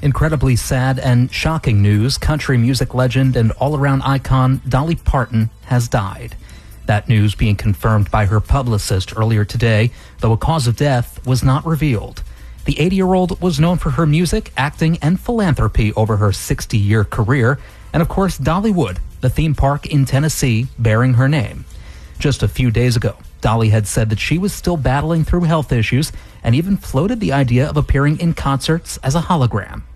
Incredibly sad and shocking news. Country music legend and all-around icon Dolly Parton has died. That news being confirmed by her publicist earlier today, though a cause of death was not revealed. The 80-year-old was known for her music, acting, and philanthropy over her 60-year career, and of course Dollywood, the theme park in Tennessee bearing her name. Just a few days ago, Dolly had said that she was still battling through health issues and even floated the idea of appearing in concerts as a hologram.